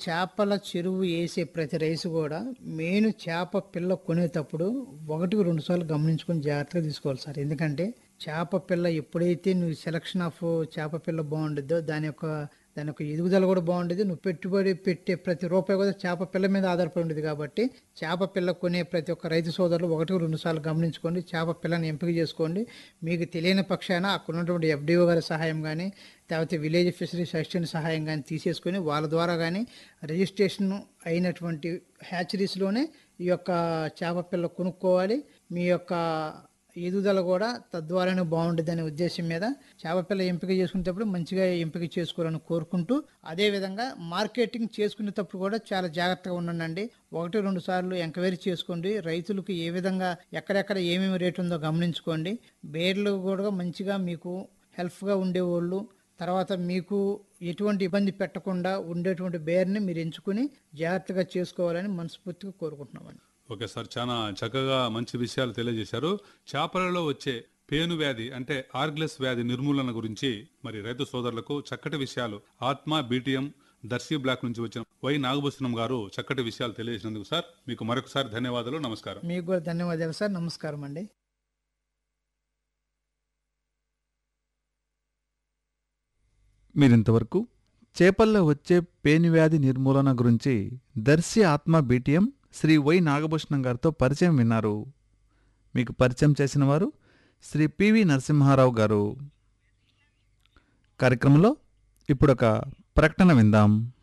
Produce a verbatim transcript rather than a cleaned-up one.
చేపల చెరువు వేసే ప్రతి రైతు కూడా మెయిన్ చేప పిల్ల కొనేటప్పుడు ఒకటికి రెండు సార్లు గమనించుకొని జాగ్రత్తగా తీసుకోవాలి సార్. ఎందుకంటే చేప పిల్ల ఎప్పుడైతే నువ్వు సెలక్షన్ ఆఫ్ చేప పిల్ల బాగుండిద్దో దాని యొక్క దాని యొక్క ఎదుగుదల కూడా బాగుండేది. నువ్వు పెట్టుబడి పెట్టే ప్రతి రూపాయి కూడా చేప పిల్ల మీద ఆధారపడి ఉండేది. కాబట్టి చేప పిల్ల కొనే ప్రతి ఒక్క రైతు సోదరులు ఒకటికి రెండు సార్లు గమనించుకోండి, చేప పిల్లని ఎంపిక చేసుకోండి. మీకు తెలియని పక్షాన అక్కడ ఉన్నటువంటి ఎఫ్డిఓ గారి సహాయం కానీ లేకపోతే విలేజ్ ఫిషరీస్ అసిస్టెంట్ సహాయం కానీ తీసేసుకొని వాళ్ళ ద్వారా కానీ రిజిస్ట్రేషన్ అయినటువంటి హ్యాచరీస్లోనే ఈ యొక్క చేప పిల్ల కొనుక్కోవాలి. మీ యొక్క ఎదుగుదల కూడా తద్వారానే బాగుంటుంది అనే ఉద్దేశం మీద చేప పిల్ల ఎంపిక చేసుకునేటప్పుడు మంచిగా ఎంపిక చేసుకోవాలని కోరుకుంటూ, అదేవిధంగా మార్కెటింగ్ చేసుకునేటప్పుడు కూడా చాలా జాగ్రత్తగా ఉండండి. ఒకటి రెండు సార్లు ఎంక్వైరీ చేసుకోండి. రైతులకు ఏ విధంగా ఎక్కడెక్కడ ఏమేమి రేటు ఉందో గమనించుకోండి. బేర్లు కూడా మంచిగా మీకు హెల్ప్గా ఉండేవాళ్ళు, తర్వాత మీకు ఎటువంటి ఇబ్బంది పెట్టకుండా ఉండేటువంటి బేర్ని మీరు ఎంచుకుని జాగ్రత్తగా చేసుకోవాలని మనస్ఫూర్తిగా కోరుకుంటున్నామండి. ఓకే సార్, చాలా చక్కగా మంచి విషయాలు తెలియజేశారు. చేపలలో వచ్చే పేను వ్యాధి అంటే ఆర్గ్లెస్ వ్యాధి నిర్మూలన గురించి మరి రైతు సోదరులకు చక్కటి విషయాలు ఆత్మ బీటీఎం దర్శి బ్లాక్ నుంచి వచ్చిన వై నాగభూషణం గారు చక్కటి విషయాలు తెలియజేసినందుకు సార్ మీకు మరొకసారి ధన్యవాదాలు. నమస్కారం. మీకు కూడా ధన్యవాదాలు సార్. నమస్కారం అండి. మీరింతవరకు చేపల్లో వచ్చే పేనువ్యాధి నిర్మూలన గురించి దర్శి ఆత్మ బీటీఎం శ్రీ వై నాగభూషణం గారితో పరిచయం విన్నారు. మీకు పరిచయం చేసిన వారు శ్రీ పివి నరసింహారావు గారు. కార్యక్రమంలో ఇప్పుడొక ప్రకటన విందాం.